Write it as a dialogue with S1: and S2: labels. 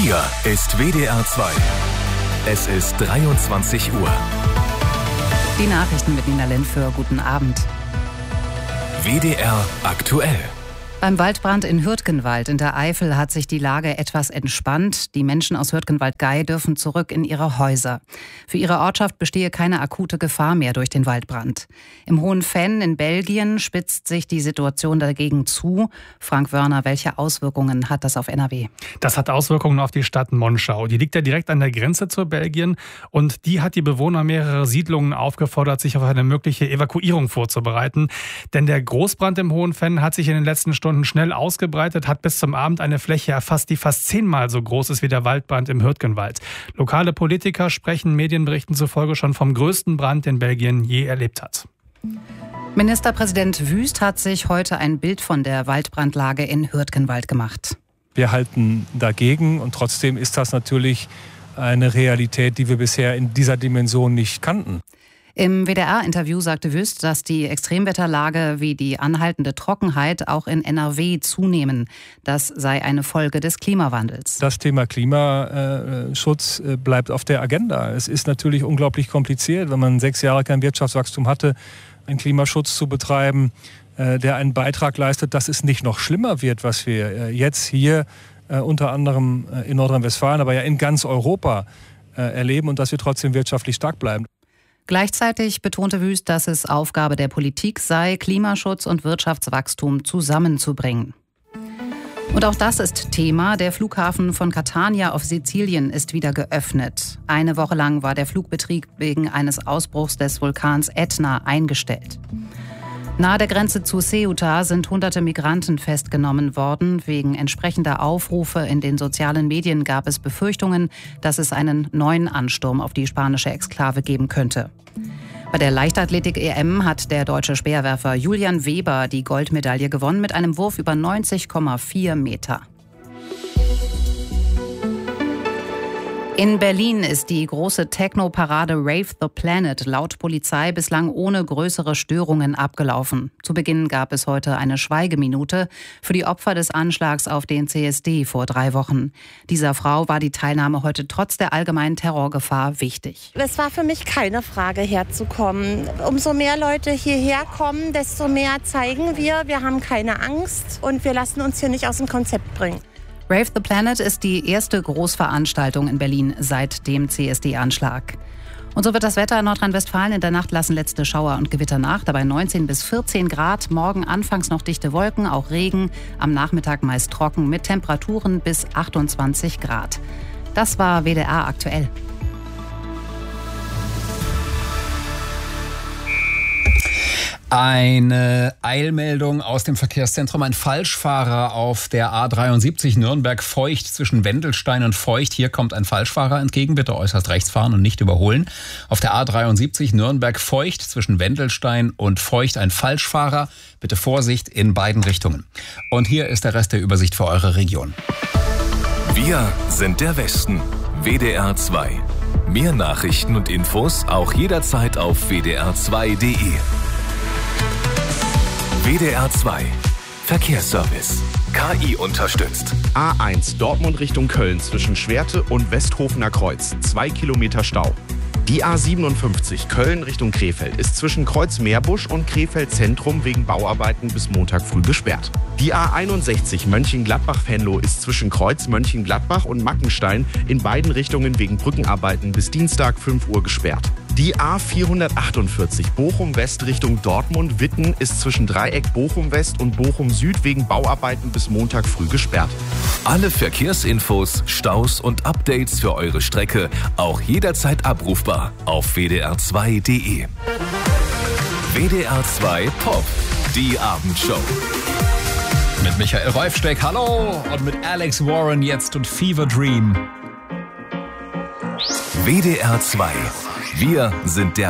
S1: Hier ist WDR 2. Es ist 23 Uhr.
S2: Die Nachrichten mit Nina Lindführ. Guten Abend.
S1: WDR aktuell.
S2: Beim Waldbrand in Hürtgenwald in der Eifel hat sich die Lage etwas entspannt. Die Menschen aus Hürtgenwald-Gey dürfen zurück in ihre Häuser. Für ihre Ortschaft bestehe keine akute Gefahr mehr durch den Waldbrand. Im Hohen Venn in Belgien spitzt sich die Situation dagegen zu. Frank Wörner, welche Auswirkungen hat das auf NRW?
S3: Das hat Auswirkungen auf die Stadt Monschau. Die liegt ja direkt an der Grenze zu Belgien und die hat die Bewohner mehrerer Siedlungen aufgefordert, sich auf eine mögliche Evakuierung vorzubereiten. Denn der Großbrand im Hohen Venn hat sich in den letzten Stunden schnell ausgebreitet, hat bis zum Abend eine Fläche erfasst, die fast 10-mal so groß ist wie der Waldbrand im Hürtgenwald. Lokale Politiker sprechen Medienberichten zufolge schon vom größten Brand, den Belgien je erlebt hat.
S2: Ministerpräsident Wüst hat sich heute ein Bild von der Waldbrandlage in Hürtgenwald gemacht.
S4: Wir halten dagegen und trotzdem ist das natürlich eine Realität, die wir bisher in dieser Dimension nicht kannten.
S2: Im WDR-Interview sagte Wüst, dass die Extremwetterlage wie die anhaltende Trockenheit auch in NRW zunehmen. Das sei eine Folge des Klimawandels.
S4: Das Thema Klimaschutz bleibt auf der Agenda. Es ist natürlich unglaublich kompliziert, wenn man 6 Jahre kein Wirtschaftswachstum hatte, einen Klimaschutz zu betreiben, der einen Beitrag leistet, dass es nicht noch schlimmer wird, was wir jetzt hier unter anderem in Nordrhein-Westfalen, aber ja in ganz Europa erleben und dass wir trotzdem wirtschaftlich stark bleiben.
S2: Gleichzeitig betonte Wüst, dass es Aufgabe der Politik sei, Klimaschutz und Wirtschaftswachstum zusammenzubringen. Und auch das ist Thema. Der Flughafen von Catania auf Sizilien ist wieder geöffnet. Eine Woche lang war der Flugbetrieb wegen eines Ausbruchs des Vulkans Ätna eingestellt. Nahe der Grenze zu Ceuta sind hunderte Migranten festgenommen worden. Wegen entsprechender Aufrufe in den sozialen Medien gab es Befürchtungen, dass es einen neuen Ansturm auf die spanische Exklave geben könnte. Bei der Leichtathletik-EM hat der deutsche Speerwerfer Julian Weber die Goldmedaille gewonnen mit einem Wurf über 90,4 Meter. In Berlin ist die große Techno-Parade Rave the Planet laut Polizei bislang ohne größere Störungen abgelaufen. Zu Beginn gab es heute eine Schweigeminute für die Opfer des Anschlags auf den CSD vor 3 Wochen. Dieser Frau war die Teilnahme heute trotz der allgemeinen Terrorgefahr wichtig.
S5: Es war für mich keine Frage, herzukommen. Umso mehr Leute hierher kommen, desto mehr zeigen wir haben keine Angst und wir lassen uns hier nicht aus dem Konzept bringen.
S2: Rave the Planet ist die erste Großveranstaltung in Berlin seit dem CSD-Anschlag. Und so wird das Wetter in Nordrhein-Westfalen. In der Nacht lassen letzte Schauer und Gewitter nach, dabei 19 bis 14 Grad. Morgen anfangs noch dichte Wolken, auch Regen. Am Nachmittag meist trocken mit Temperaturen bis 28 Grad. Das war WDR aktuell.
S6: Eine Eilmeldung aus dem Verkehrszentrum. Ein Falschfahrer auf der A73 Nürnberg-Feucht zwischen Wendelstein und Feucht. Hier kommt ein Falschfahrer entgegen. Bitte äußerst rechts fahren und nicht überholen. Auf der A73 Nürnberg-Feucht zwischen Wendelstein und Feucht ein Falschfahrer. Bitte Vorsicht in beiden Richtungen. Und hier ist der Rest der Übersicht für eure Region.
S1: Wir sind der Westen. WDR 2. Mehr Nachrichten und Infos auch jederzeit auf wdr2.de. WDR 2 Verkehrsservice. KI unterstützt.
S7: A1 Dortmund Richtung Köln zwischen Schwerte und Westhofener Kreuz. 2 Kilometer Stau. Die A57 Köln Richtung Krefeld ist zwischen Kreuz Meerbusch und Krefeld Zentrum wegen Bauarbeiten bis Montag früh gesperrt. Die A61 Mönchengladbach-Venlo ist zwischen Kreuz Mönchengladbach und Mackenstein in beiden Richtungen wegen Brückenarbeiten bis Dienstag 5 Uhr gesperrt. Die A448 Bochum-West Richtung Dortmund-Witten ist zwischen Dreieck Bochum-West und Bochum-Süd wegen Bauarbeiten bis Montag früh gesperrt.
S1: Alle Verkehrsinfos, Staus und Updates für eure Strecke auch jederzeit abrufbar auf wdr2.de. WDR 2 Pop, die Abendshow.
S6: Mit Michael Reufsteck, hallo! Und mit Alex Warren jetzt und Fever Dream.
S1: WDR 2. Wir sind der